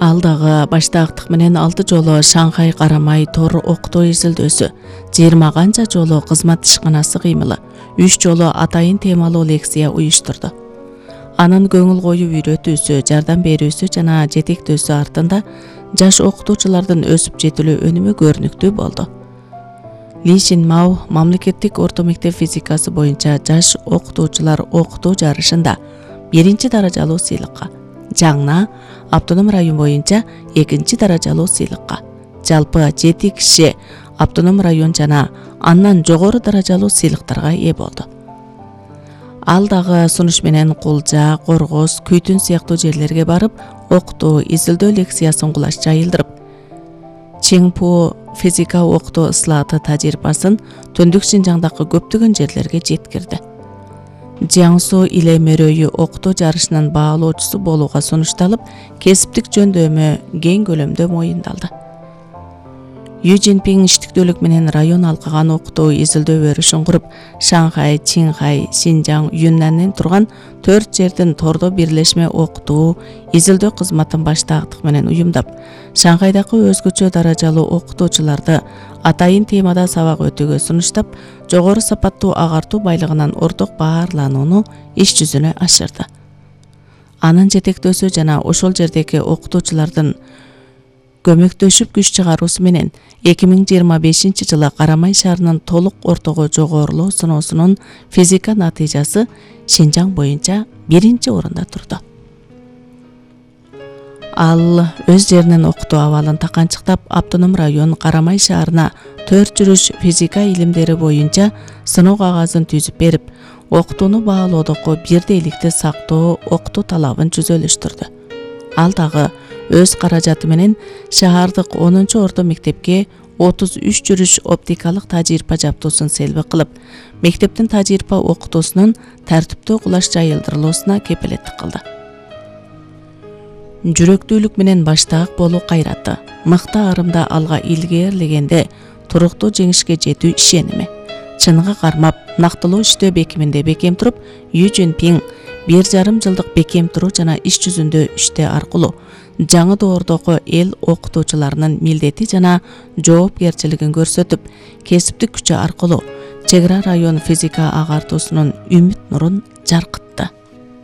Ал дагы баштаактык менен 6 жолу Шанхай карамай тор окутуу изилдөөсү, 20 канча жолу кызмат ишканасы кыймылы, 3 жолу атайын темалуу лекция уюштурду. Анын көңүл коюп үйрөтүүсү, жардам берүүсү жана жетектөөсү артында жаш окутуучулардын өсүп жетилүү өнүмү көрүнүктүү болду. Ли Шинмао мамлекеттик орто мектеп физикасы боюнча жаш окутуучулар окутуу жарышында 1 даражалуу сыйлыкка, Жаңна автоном район боюнча 2 даражалуу сыйлыкка, жалпы 7 киши автоном район жана андан жогору даражалуу сыйлыктарга ээ болду. Ал дагы сунуш менен Кулжа, Коргоз, Күйтүн сыяктуу жерлерге барып, окутуу, изилдөө лекциясын кулаш жайылдырып, Чиңпу физика окутуу ыслааты тажрыйбасын Түндүк Шинжаңдагы көптөгөн жерлерге жеткирди. Jiangsu иле мөрөйү окутуу жарышынын баалоочусу болууга сунушталып, кесиптик жөндөмү кең көлөмдө моюндалды. Ю Цзиньпин иштиктүүлүк менен район алкаган окутуу изилдөө өрүшүн куруп, Шанхай, Чинхай, Синжаң, Юннанден турган 4 жердин тордо бирлешме окутуу, изилдөө кызматын баштаактык менен уюмдап, Шанхайдагы өзгөчө даражалуу окутуучуларды атайын темада сабак өтүүгө сунуштап, жогору сапаттуу агартуу байлыгынан орток баарланууну иш жүзүнө ашырды. Анын жетектөөсү жана ошол жердеги окутуучулардын көмөктөшүп күч чыгаруусу менен 2025 жылы Карамай шаарынын толук ортого жогорулоо сыноосунун физика натыйжасы Шинжаң боюнча 1 орунда турду. Ал өз жеринин окутуу абалын таканчыктап, автоном район Карамай шаарына 4 жүрүш физика илимдери боюнча сыноо кагазын түзүп берип, окутууну баалоодогу бирдейликти сактоо окутуу талабын жүзөлүштүрдү. Ал дагы өз каражаты менен шаардык 10-орто мектепке 33 жүрүш оптикалык тажрыйба жаптуусун селби кылып, мектептин тажрыйба окутуусунун тартиптүү кулаш жайылдырылуусуна кепилеттик кылды. Жүрөктүүлүк менен баштаак болуу кайраты, мыкты арымда алга илгээрлегенде туруктуу жеңишке жетүү ишеними, чынга кармап, нактылуу иштөө бекиминде бекем туруп, Ю Цзиньпин 1,5 жылдык бекем туруу жана иш жүзүндө иштөө аркылуу жаңы доордогу эл окутуучуларынын милдети жана жоопкерчилигин көрсөтүп, кесиптик күчү аркылуу чек ара район физика агартуусунун үмүт нурун жаркытты.